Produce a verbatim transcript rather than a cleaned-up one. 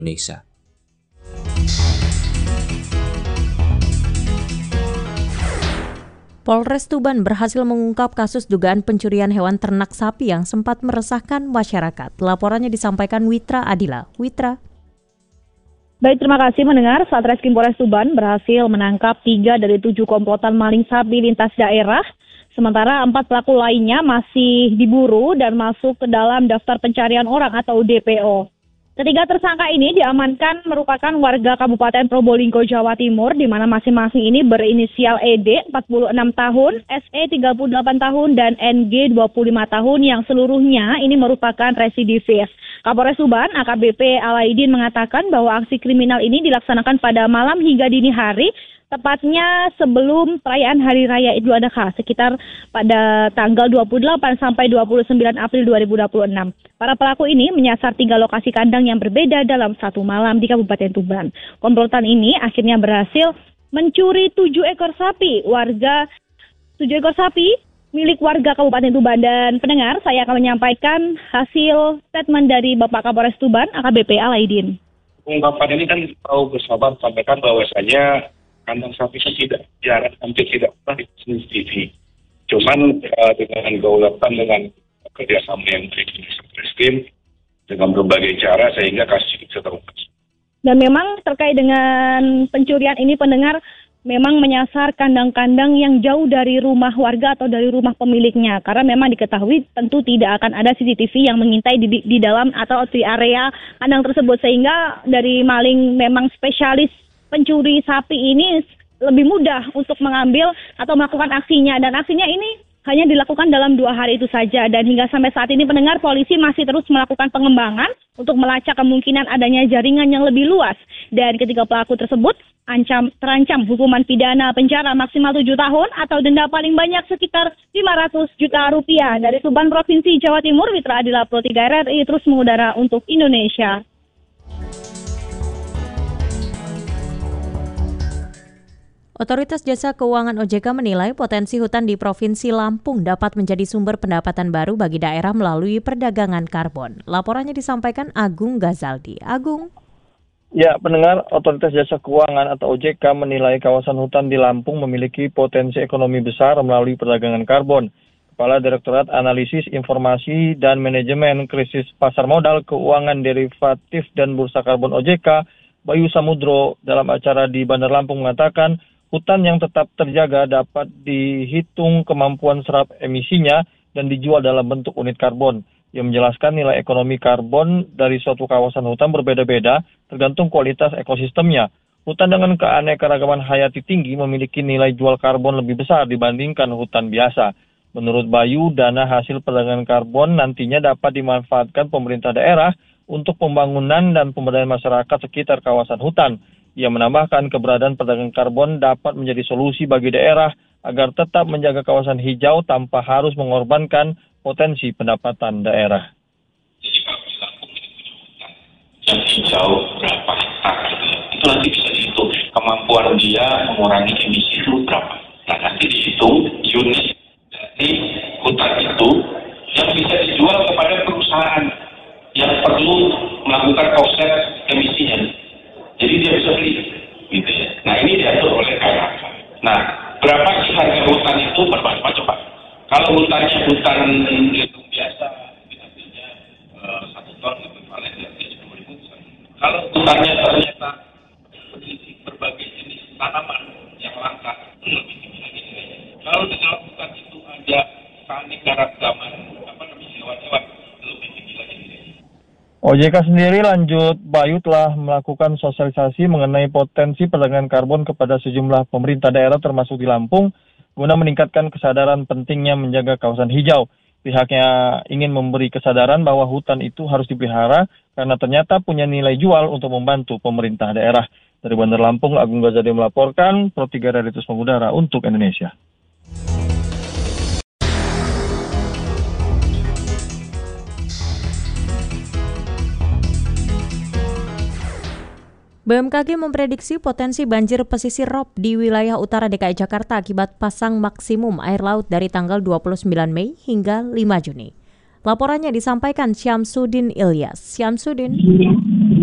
Indonesia. Polres Tuban berhasil mengungkap kasus dugaan pencurian hewan ternak sapi yang sempat meresahkan masyarakat. Laporannya disampaikan Witra Adila. Witra. Baik, terima kasih mendengar. Satreskrim Polres Tuban berhasil menangkap tiga dari tujuh komplotan maling sapi lintas daerah. Sementara empat pelaku lainnya masih diburu dan masuk ke dalam daftar pencarian orang atau D P O. Ketiga tersangka ini diamankan merupakan warga Kabupaten Probolinggo, Jawa Timur, di mana masing-masing ini berinisial E D empat puluh enam tahun, S E tiga puluh delapan tahun, dan N G dua puluh lima tahun yang seluruhnya ini merupakan residivis. Kapolres Tuban, A K B P Alaidin, mengatakan bahwa aksi kriminal ini dilaksanakan pada malam hingga dini hari, tepatnya sebelum perayaan Hari Raya Idul Adha, sekitar pada tanggal dua puluh delapan sampai dua puluh sembilan April dua ribu dua puluh enam. Para pelaku ini menyasar tiga lokasi kandang yang berbeda dalam satu malam di Kabupaten Tuban. Komplotan ini akhirnya berhasil mencuri tujuh ekor sapi warga tujuh ekor sapi milik warga Kabupaten Tuban. Dan pendengar, saya akan menyampaikan hasil statement dari Bapak Kapolres Tuban, A K B P Alaidin. Ungkapan ini kan tahu bersama sampaikan bahwasanya kandang sapi itu tidak jarang, hampir tidak pernah di C C T V. Cuman uh, dengan gaulatan dengan kerjasama yang baik dengan Satreskrim dengan berbagai cara sehingga kasus ini bisa terungkap. Dan memang terkait dengan pencurian ini, pendengar, memang menyasar kandang-kandang yang jauh dari rumah warga atau dari rumah pemiliknya, karena memang diketahui tentu tidak akan ada C C T V yang mengintai di, di dalam atau di area kandang tersebut, sehingga dari maling memang spesialis pencuri sapi ini lebih mudah untuk mengambil atau melakukan aksinya, dan aksinya ini hanya dilakukan dalam dua hari itu saja. Dan hingga sampai saat ini, pendengar, polisi masih terus melakukan pengembangan untuk melacak kemungkinan adanya jaringan yang lebih luas. Dan ketiga pelaku tersebut ancam, terancam hukuman pidana penjara maksimal tujuh tahun atau denda paling banyak sekitar lima ratus juta rupiah. Dari Tuban, Provinsi Jawa Timur, Witra Adila, Pro tiga R R I, terus mengudara untuk Indonesia. Otoritas Jasa Keuangan O J K menilai potensi hutan di Provinsi Lampung dapat menjadi sumber pendapatan baru bagi daerah melalui perdagangan karbon. Laporannya disampaikan Agung Gazaldi. Agung. Ya, pendengar, Otoritas Jasa Keuangan atau O J K menilai kawasan hutan di Lampung memiliki potensi ekonomi besar melalui perdagangan karbon. Kepala Direktorat Analisis Informasi dan Manajemen Krisis Pasar Modal Keuangan Derivatif dan Bursa Karbon O J K, Bayu Samudro, dalam acara di Bandar Lampung mengatakan, hutan yang tetap terjaga dapat dihitung kemampuan serap emisinya dan dijual dalam bentuk unit karbon. Ia menjelaskan nilai ekonomi karbon dari suatu kawasan hutan berbeda-beda tergantung kualitas ekosistemnya. Hutan dengan keanekaragaman hayati tinggi memiliki nilai jual karbon lebih besar dibandingkan hutan biasa. Menurut Bayu, dana hasil perdagangan karbon nantinya dapat dimanfaatkan pemerintah daerah untuk pembangunan dan pemberdayaan masyarakat sekitar kawasan hutan. Ia menambahkan keberadaan perdagangan karbon dapat menjadi solusi bagi daerah agar tetap menjaga kawasan hijau tanpa harus mengorbankan potensi pendapatan daerah. Jadi kalau di Lampung ini punya hutan yang hijau berapa hektar gitu ya, itu nanti bisa dihitung kemampuan dia mengurangi emisi itu berapa. Nah, nanti dihitung unit dari hutan itu yang bisa dijual kepada perusahaan yang perlu melakukan offset emisinya. Jadi dia bisa beli, gitu ya. Nah, ini diatur oleh K L H. Nah, berapa sih harga hutan itu berapa coba? Kalau hutannya hutan lindung biasa, artinya uh, satu ton ekuivalen artinya sepuluh ribu. Kalau hutannya ternyata berisi berbagai jenis tanaman yang langka, lebih tinggi lagi nilainya. Kalau di dalam hutan itu ada keanekaragaman apa namanya hewan-hewan, lebih tinggi lagi nilainya. O J K sendiri, lanjut Bayu, telah melakukan sosialisasi mengenai potensi perdagangan karbon kepada sejumlah pemerintah daerah termasuk di Lampung guna meningkatkan kesadaran pentingnya menjaga kawasan hijau. Pihaknya ingin memberi kesadaran bahwa hutan itu harus dipelihara karena ternyata punya nilai jual untuk membantu pemerintah daerah. Dari Bandar Lampung, Agung Ghazali melaporkan, Pro tiga R R I terus mengudara untuk Indonesia. B M K G memprediksi potensi banjir pesisir rob di wilayah utara D K I Jakarta akibat pasang maksimum air laut dari tanggal dua puluh sembilan Mei hingga lima Juni. Laporannya disampaikan Syamsuddin Ilyas. Syamsuddin.